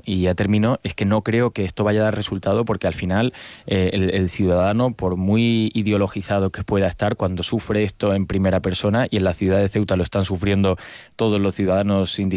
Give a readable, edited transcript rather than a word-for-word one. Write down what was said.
y ya termino, es que no creo que esto vaya a dar resultado porque al final el ciudadano, por muy ideologizado que pueda estar, cuando sufre esto en primera persona, y en la ciudad de Ceuta lo están sufriendo todos los ciudadanos